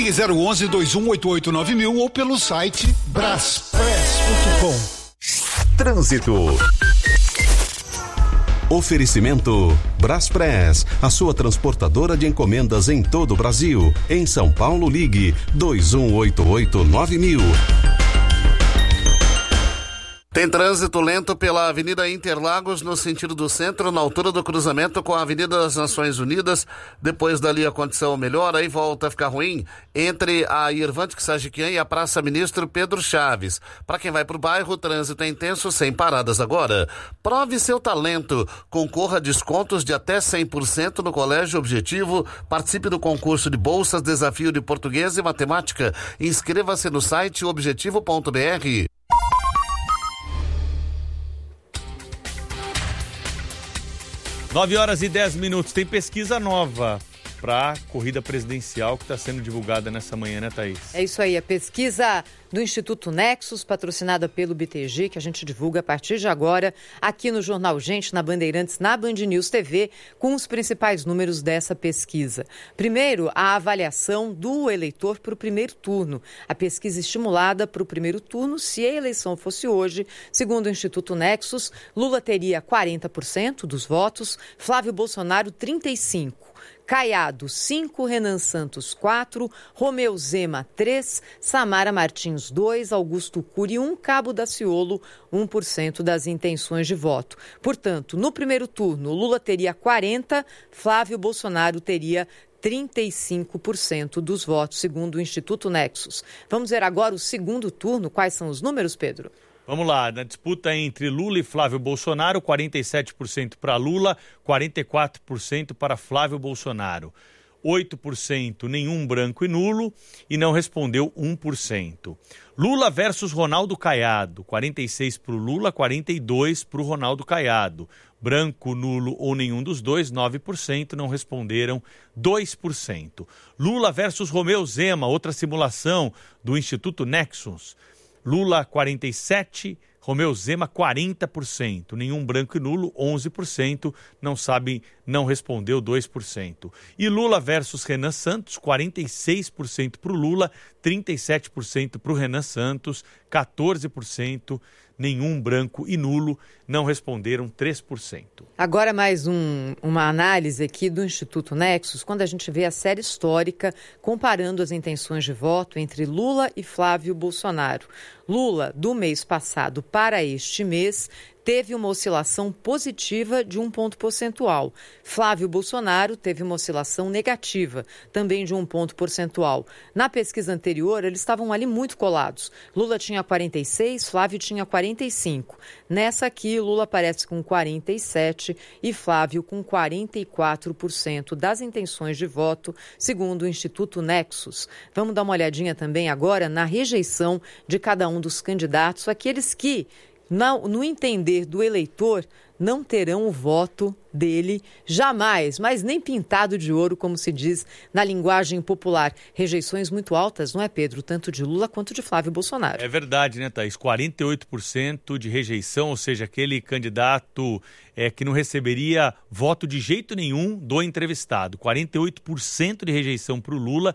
Ligue 011-2188-9000 ou pelo site braspress.com. Trânsito. Oferecimento Braspress, a sua transportadora de encomendas em todo o Brasil. Em São Paulo, ligue 2188-9000. Tem trânsito lento pela Avenida Interlagos no sentido do centro, na altura do cruzamento com a Avenida das Nações Unidas. Depois dali a condição melhora, aí volta a ficar ruim entre a Irvante Sajiquian e a Praça Ministro Pedro Chaves. Para quem vai para o bairro, o trânsito é intenso, sem paradas agora. Prove seu talento, concorra a descontos de até 100% no Colégio Objetivo, participe do concurso de bolsas, desafio de português e matemática. Inscreva-se no site objetivo.br. 9h10. Tem pesquisa nova para a corrida presidencial que está sendo divulgada nessa manhã, né, Thaís? É isso aí, a pesquisa do Instituto Nexus, patrocinada pelo BTG, que a gente divulga a partir de agora aqui no Jornal Gente, na Bandeirantes, na Band News TV, com os principais números dessa pesquisa. Primeiro, a avaliação do eleitor para o primeiro turno. A pesquisa estimulada para o primeiro turno, se a eleição fosse hoje, segundo o Instituto Nexus, Lula teria 40% dos votos, Flávio Bolsonaro 35%. Caiado, 5, Renan Santos, 4, Romeu Zema, 3, Samara Martins, 2, Augusto Cury, 1, Cabo Daciolo, 1% das intenções de voto. Portanto, no primeiro turno, Lula teria 40%, Flávio Bolsonaro teria 35% dos votos, segundo o Instituto Nexus. Vamos ver agora o segundo turno. Quais são os números, Pedro? Vamos lá, na disputa entre Lula e Flávio Bolsonaro, 47% para Lula, 44% para Flávio Bolsonaro. 8% nenhum branco e nulo e não respondeu 1%. Lula versus Ronaldo Caiado, 46% para o Lula, 42% para o Ronaldo Caiado. Branco, nulo ou nenhum dos dois, 9%, não responderam 2%. Lula versus Romeu Zema, outra simulação do Instituto Nexus. Lula 47%, Romeu Zema 40%, nenhum branco e nulo 11%, não respondeu 2%. E Lula versus Renan Santos, 46% para o Lula, 37% para o Renan Santos, 14%, nenhum branco e nulo, não responderam 3%. Agora mais uma análise aqui do Instituto Nexus, quando a gente vê a série histórica comparando as intenções de voto entre Lula e Flávio Bolsonaro. Lula, do mês passado para este mês, teve uma oscilação positiva de 1 ponto percentual. Flávio Bolsonaro teve uma oscilação negativa, também de 1 ponto percentual. Na pesquisa anterior, eles estavam ali muito colados. Lula tinha 46%, Flávio tinha 45%. Nessa aqui, Lula aparece com 47% e Flávio com 44% das intenções de voto, segundo o Instituto Nexus. Vamos dar uma olhadinha também agora na rejeição de cada um dos candidatos, aqueles que, no entender do eleitor, não terão o voto dele jamais, mas nem pintado de ouro, como se diz na linguagem popular. Rejeições muito altas, não é, Pedro? Tanto de Lula quanto de Flávio Bolsonaro. É verdade, né, Thaís? 48% de rejeição, ou seja, aquele candidato que não receberia voto de jeito nenhum do entrevistado. 48% de rejeição para o Lula,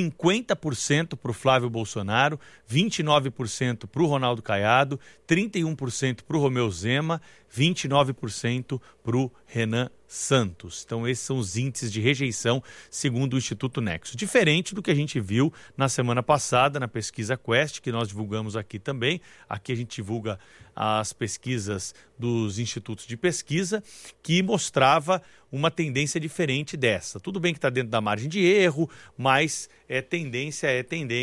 50% para o Flávio Bolsonaro, 29% para o Ronaldo Caiado, 31% para o Romeu Zema, 29% para o Renan Santos. Então esses são os índices de rejeição segundo o Instituto Nexus. Diferente do que a gente viu na semana passada na pesquisa Quest, que nós divulgamos aqui também. Aqui a gente divulga as pesquisas dos institutos de pesquisa, que mostrava uma tendência diferente dessa. Tudo bem que está dentro da margem de erro, mas tendência,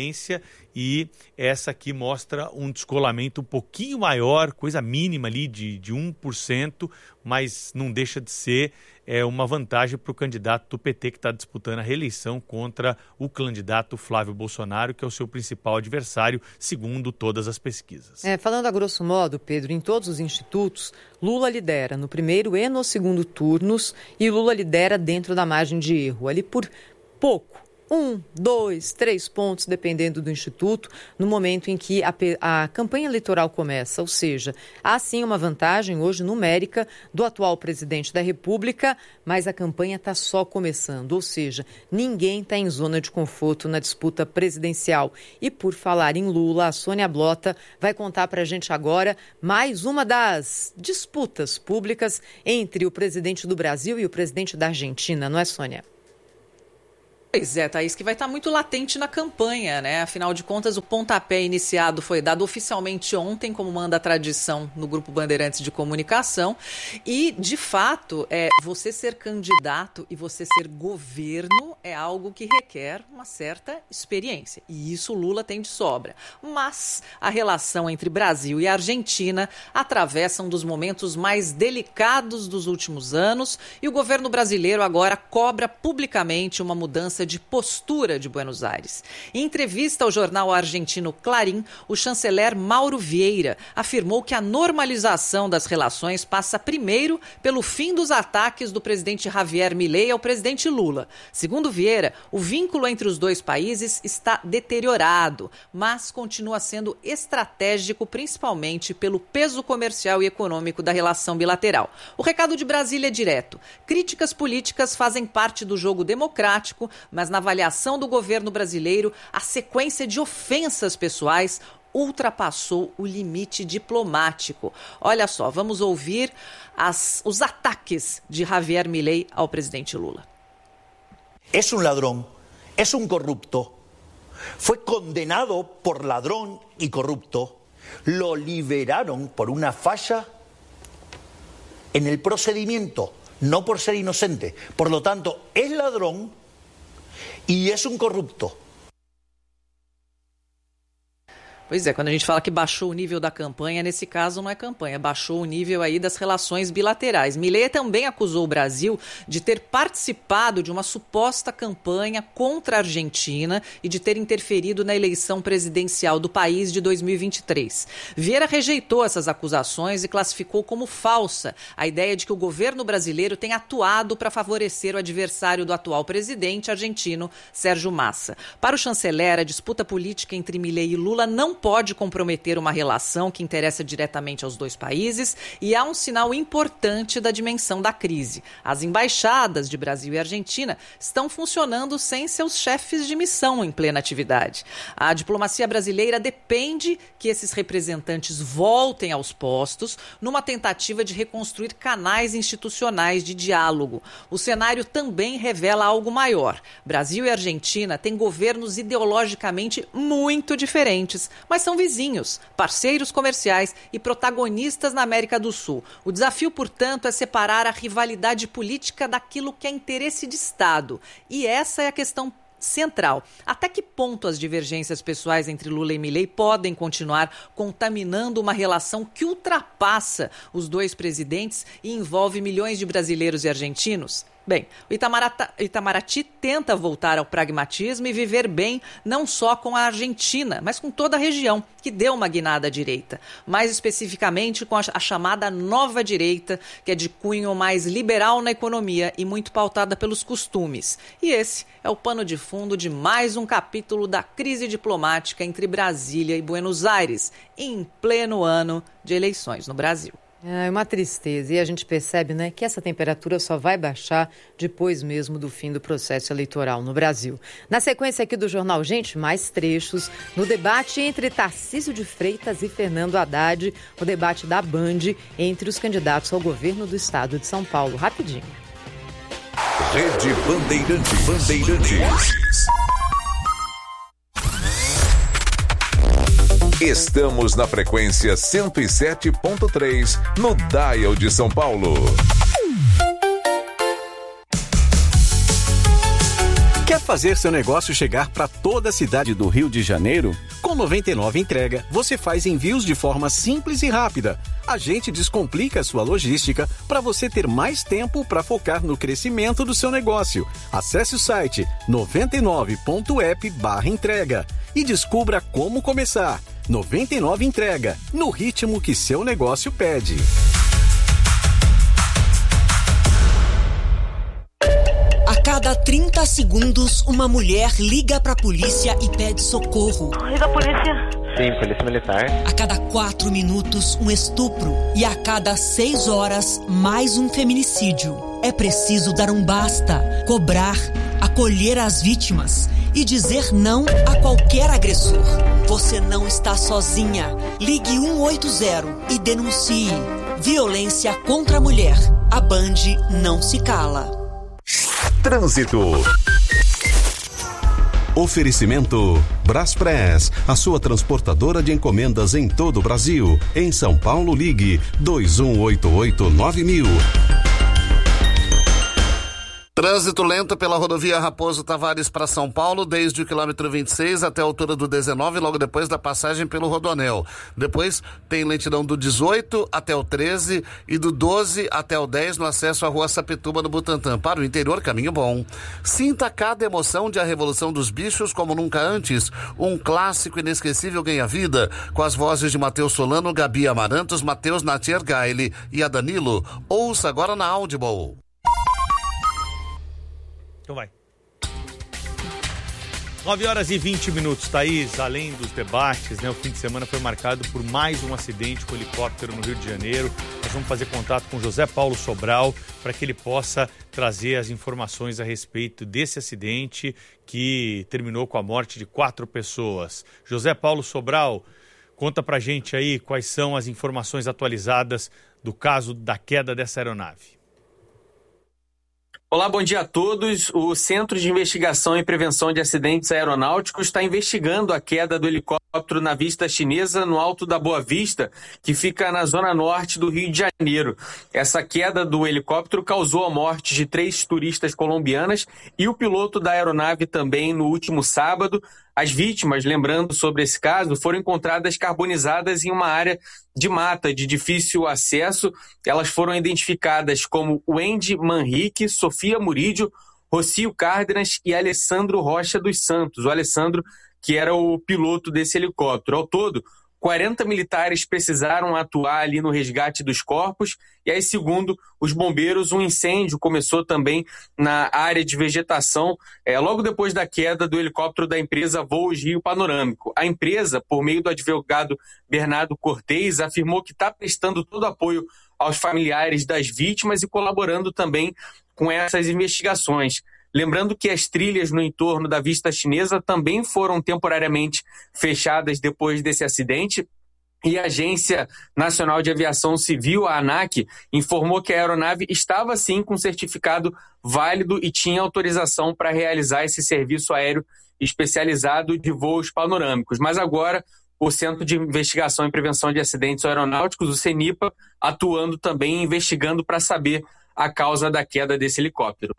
e essa aqui mostra um descolamento um pouquinho maior, coisa mínima ali de 1%, mas não deixa de ser uma vantagem para o candidato do PT que está disputando a reeleição contra o candidato Flávio Bolsonaro, que é o seu principal adversário, segundo todas as pesquisas. Falando a grosso modo, Pedro, em todos os institutos, Lula lidera no primeiro e no segundo turnos, e Lula lidera dentro da margem de erro, ali por pouco. 1, 2, 3 pontos, dependendo do Instituto, no momento em que a campanha eleitoral começa. Ou seja, há sim uma vantagem hoje numérica do atual presidente da República, mas a campanha está só começando. Ou seja, ninguém está em zona de conforto na disputa presidencial. E por falar em Lula, a Sônia Blota vai contar para a gente agora mais uma das disputas públicas entre o presidente do Brasil e o presidente da Argentina, não é, Sônia? Pois é, Thaís, que vai estar muito latente na campanha, né? Afinal de contas, o pontapé iniciado foi dado oficialmente ontem, como manda a tradição no Grupo Bandeirantes de Comunicação. E, de fato, você ser candidato e você ser governo é algo que requer uma certa experiência. E isso Lula tem de sobra. Mas a relação entre Brasil e Argentina atravessa um dos momentos mais delicados dos últimos anos e o governo brasileiro agora cobra publicamente uma mudança de postura de Buenos Aires. Em entrevista ao jornal argentino Clarín, o chanceler Mauro Vieira afirmou que a normalização das relações passa primeiro pelo fim dos ataques do presidente Javier Milei ao presidente Lula. Segundo Vieira, o vínculo entre os dois países está deteriorado, mas continua sendo estratégico, principalmente pelo peso comercial e econômico da relação bilateral. O recado de Brasília é direto. Críticas políticas fazem parte do jogo democrático, mas na avaliação do governo brasileiro, a sequência de ofensas pessoais ultrapassou o limite diplomático. Olha só, vamos ouvir os ataques de Javier Milei ao presidente Lula. É um ladrão, é um corrupto. Foi condenado por ladrão e corrupto. Lo liberaron por una falla en el procedimiento, no por ser inocente. Por lo tanto, es ladrón e é um corrupto. Pois é, quando a gente fala que baixou o nível da campanha, nesse caso não é campanha, baixou o nível aí das relações bilaterais. Milei também acusou o Brasil de ter participado de uma suposta campanha contra a Argentina e de ter interferido na eleição presidencial do país de 2023. Vieira rejeitou essas acusações e classificou como falsa a ideia de que o governo brasileiro tem atuado para favorecer o adversário do atual presidente argentino, Sérgio Massa. Para o chanceler, a disputa política entre Milei e Lula não pode comprometer uma relação que interessa diretamente aos dois países e há um sinal importante da dimensão da crise. As embaixadas de Brasil e Argentina estão funcionando sem seus chefes de missão em plena atividade. A diplomacia brasileira depende que esses representantes voltem aos postos numa tentativa de reconstruir canais institucionais de diálogo. O cenário também revela algo maior. Brasil e Argentina têm governos ideologicamente muito diferentes, mas são vizinhos, parceiros comerciais e protagonistas na América do Sul. O desafio, portanto, é separar a rivalidade política daquilo que é interesse de Estado. E essa é a questão central. Até que ponto as divergências pessoais entre Lula e Milei podem continuar contaminando uma relação que ultrapassa os dois presidentes e envolve milhões de brasileiros e argentinos? Bem, o Itamaraty tenta voltar ao pragmatismo e viver bem não só com a Argentina, mas com toda a região, que deu uma guinada à direita. Mais especificamente com a chamada nova direita, que é de cunho mais liberal na economia e muito pautada pelos costumes. E esse é o pano de fundo de mais um capítulo da crise diplomática entre Brasília e Buenos Aires, em pleno ano de eleições no Brasil. É uma tristeza e a gente percebe, né, que essa temperatura só vai baixar depois mesmo do fim do processo eleitoral no Brasil. Na sequência aqui do Jornal Gente, mais trechos no debate entre Tarcísio de Freitas e Fernando Haddad, o debate da Band entre os candidatos ao governo do estado de São Paulo. Rapidinho. Rede Bandeirantes. Estamos na frequência 107.3 no Dial de São Paulo. Quer fazer seu negócio chegar para toda a cidade do Rio de Janeiro? Com 99 Entrega, você faz envios de forma simples e rápida. A gente descomplica a sua logística para você ter mais tempo para focar no crescimento do seu negócio. Acesse o site 99.app/entrega e descubra como começar. 99 Entrega, no ritmo que seu negócio pede. A cada 30 segundos, uma mulher liga pra polícia e pede socorro. Liga a polícia. Sim, polícia militar. A cada 4 minutos, um estupro. E a cada 6 horas, mais um feminicídio. É preciso dar um basta, cobrar, acolher as vítimas e dizer não a qualquer agressor. Você não está sozinha. Ligue 180 e denuncie. Violência contra a mulher. A Band não se cala. Trânsito. Oferecimento Braspress, a sua transportadora de encomendas em todo o Brasil. Em São Paulo, ligue 2188-9000. Trânsito lento pela rodovia Raposo Tavares para São Paulo, desde o quilômetro 26 até a altura do 19, logo depois da passagem pelo Rodoanel. Depois tem lentidão do 18 até o 13 e do 12 até o 10 no acesso à rua Sapituba, no Butantã. Para o interior, caminho bom. Sinta cada emoção de A Revolução dos Bichos como nunca antes. Um clássico inesquecível ganha vida, com as vozes de Matheus Solano, Gabi Amarantos, Matheus Natier Gaile e a Danilo. Ouça agora na Audible. Então vai. 9h20, Thaís. Além dos debates, o fim de semana foi marcado por mais um acidente com helicóptero no Rio de Janeiro. Nós vamos fazer contato com José Paulo Sobral para que ele possa trazer as informações a respeito desse acidente que terminou com a morte de 4 pessoas. José Paulo Sobral, conta pra gente aí quais são as informações atualizadas do caso da queda dessa aeronave. Olá, bom dia a todos. O Centro de Investigação e Prevenção de Acidentes Aeronáuticos está investigando a queda do helicóptero na Vista Chinesa, no Alto da Boa Vista, que fica na zona norte do Rio de Janeiro. Essa queda do helicóptero causou a morte de 3 turistas colombianas e o piloto da aeronave também no último sábado. As vítimas, lembrando sobre esse caso, foram encontradas carbonizadas em uma área de mata de difícil acesso. Elas foram identificadas como Wendy Manrique, Sofia Murídio, Rocio Cárdenas e Alessandro Rocha dos Santos. O Alessandro, que era o piloto desse helicóptero. Ao todo, 40 militares precisaram atuar ali no resgate dos corpos. E aí, segundo os bombeiros, um incêndio começou também na área de vegetação, logo depois da queda do helicóptero da empresa Voos Rio Panorâmico. A empresa, por meio do advogado Bernardo Cortez, afirmou que está prestando todo apoio aos familiares das vítimas e colaborando também com essas investigações. Lembrando que as trilhas no entorno da Vista Chinesa também foram temporariamente fechadas depois desse acidente. E a Agência Nacional de Aviação Civil, a ANAC, informou que a aeronave estava sim com certificado válido e tinha autorização para realizar esse serviço aéreo especializado de voos panorâmicos. Mas agora o Centro de Investigação e Prevenção de Acidentes Aeronáuticos, o CENIPA, atuando também, investigando para saber a causa da queda desse helicóptero.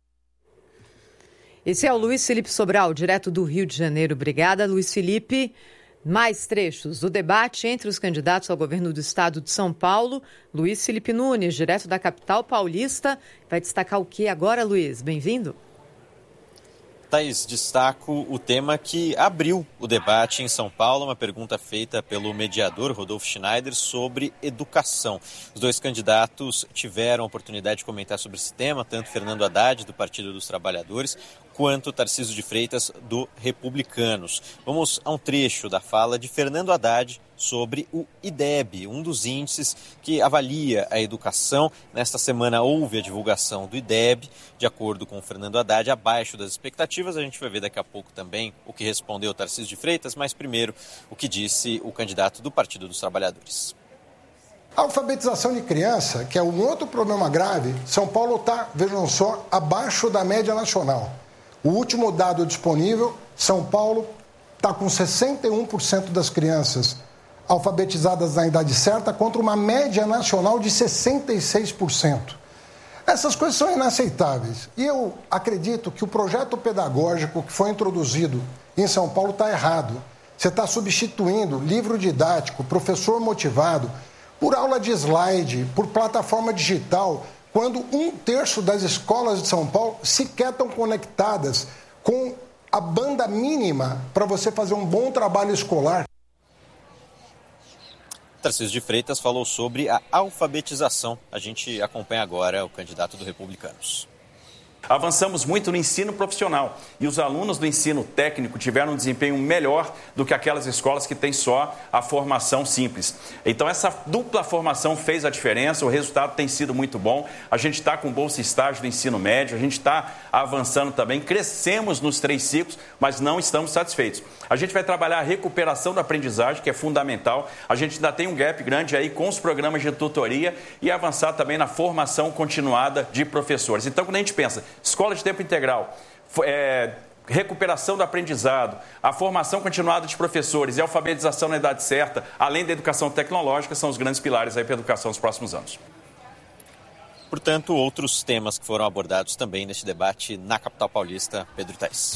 Esse é o Luiz Felipe Sobral, direto do Rio de Janeiro. Obrigada, Luiz Felipe. Mais trechos do debate entre os candidatos ao governo do estado de São Paulo. Luiz Felipe Nunes, direto da capital paulista. Vai destacar o que agora, Luiz? Bem-vindo. Thaís, destaco o tema que abriu o debate em São Paulo, uma pergunta feita pelo mediador Rodolfo Schneider sobre educação. Os 2 candidatos tiveram a oportunidade de comentar sobre esse tema, tanto Fernando Haddad, do Partido dos Trabalhadores, quanto Tarcísio de Freitas, do Republicanos. Vamos a um trecho da fala de Fernando Haddad sobre o IDEB, um dos índices que avalia a educação. Nesta semana houve a divulgação do IDEB, de acordo com o Fernando Haddad, abaixo das expectativas. A gente vai ver daqui a pouco também o que respondeu Tarcísio de Freitas, mas primeiro o que disse o candidato do Partido dos Trabalhadores. A alfabetização de criança, que é um outro problema grave, São Paulo está, vejam só, abaixo da média nacional. O último dado disponível, São Paulo está com 61% das crianças alfabetizadas na idade certa, contra uma média nacional de 66%. Essas coisas são inaceitáveis. E eu acredito que o projeto pedagógico que foi introduzido em São Paulo está errado. Você está substituindo livro didático, professor motivado, por aula de slide, por plataforma digital, quando 1/3 das escolas de São Paulo sequer estão conectadas com a banda mínima para você fazer um bom trabalho escolar. Tarcísio de Freitas falou sobre a alfabetização. A gente acompanha agora o candidato do Republicanos. Avançamos muito no ensino profissional e os alunos do ensino técnico tiveram um desempenho melhor do que aquelas escolas que têm só a formação simples. Então essa dupla formação fez a diferença, o resultado tem sido muito bom. A gente está com bolsa estágio do ensino médio, a gente está avançando também, crescemos nos 3 ciclos, mas não estamos satisfeitos. A gente vai trabalhar a recuperação da aprendizagem, que é fundamental. A gente ainda tem um gap grande aí com os programas de tutoria e avançar também na formação continuada de professores. Então, quando a gente pensa escola de tempo integral, recuperação do aprendizado, a formação continuada de professores e a alfabetização na idade certa, além da educação tecnológica, são os grandes pilares aí para a educação nos próximos anos. Portanto, outros temas que foram abordados também neste debate na capital paulista. Pedro Tais.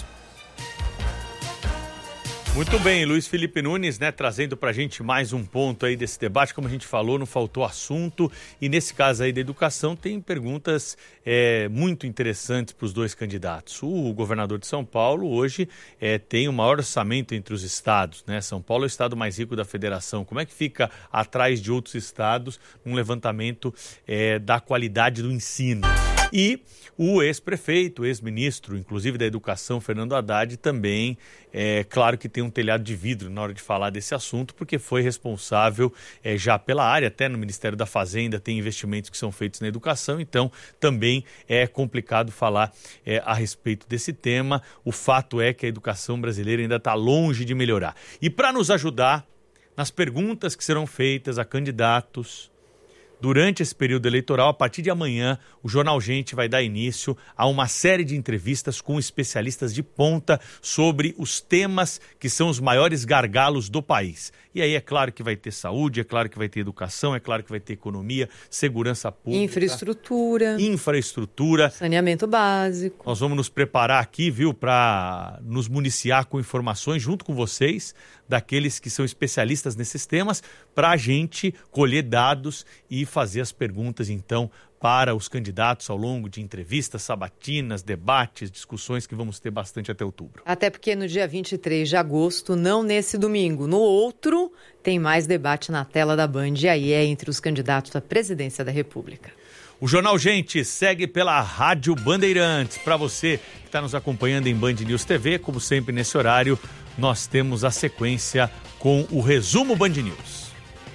Muito bem, Luiz Felipe Nunes, né, trazendo pra gente mais um ponto aí desse debate. Como a gente falou, não faltou assunto, e nesse caso aí da educação tem perguntas muito interessantes para os 2 candidatos. O governador de São Paulo hoje tem o maior orçamento entre os estados, né? São Paulo é o estado mais rico da federação. Como é que fica atrás de outros estados num levantamento da qualidade do ensino? E o ex-prefeito, ex-ministro, inclusive da Educação, Fernando Haddad, também, claro que tem um telhado de vidro na hora de falar desse assunto, porque foi responsável já pela área, até no Ministério da Fazenda tem investimentos que são feitos na educação, então também é complicado falar a respeito desse tema. O fato é que a educação brasileira ainda está longe de melhorar. E para nos ajudar nas perguntas que serão feitas a candidatos durante esse período eleitoral, a partir de amanhã, o Jornal Gente vai dar início a uma série de entrevistas com especialistas de ponta sobre os temas que são os maiores gargalos do país. E aí é claro que vai ter saúde, é claro que vai ter educação, é claro que vai ter economia, segurança pública. Infraestrutura. Saneamento básico. Nós vamos nos preparar aqui, viu, para nos municiar com informações junto com vocês, daqueles que são especialistas nesses temas, para a gente colher dados e fazer as perguntas, então, para os candidatos ao longo de entrevistas, sabatinas, debates, discussões que vamos ter bastante até outubro. Até porque no dia 23 de agosto, não nesse domingo, no outro, tem mais debate na tela da Band, e aí é entre os candidatos à presidência da República. O Jornal Gente segue pela Rádio Bandeirantes. Para você que está nos acompanhando em Band News TV, como sempre nesse horário, nós temos a sequência com o Resumo Band News.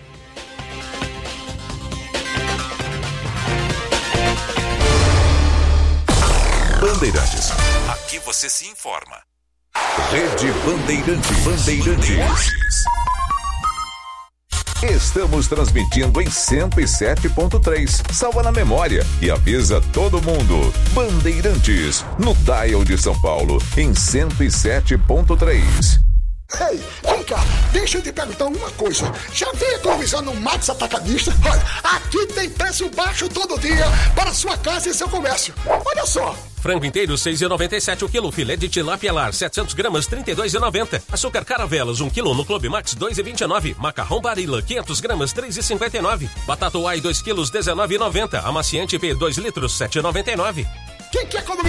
Bandeirantes. Aqui você se informa. Rede Bandeirantes. Estamos transmitindo em 107.3. Salva na memória e avisa todo mundo. Bandeirantes, no dial de São Paulo, em 107.3. Ei, vem cá, deixa eu te perguntar uma coisa. Já veio economizar no Max Atacadista? Olha, aqui tem preço baixo todo dia para sua casa e seu comércio. Olha só. Frango inteiro, 6,97 o quilo. Filé de tilápia lar, 700 gramas, 32,90. Açúcar Caravelas, 1 quilo no Clube Max, 2,29. Macarrão Barilla, 500 gramas, 3,59. Batata Uai, 2 quilos, 19,90. Amaciante P, 2 litros, 7,99. Quem quer economizar?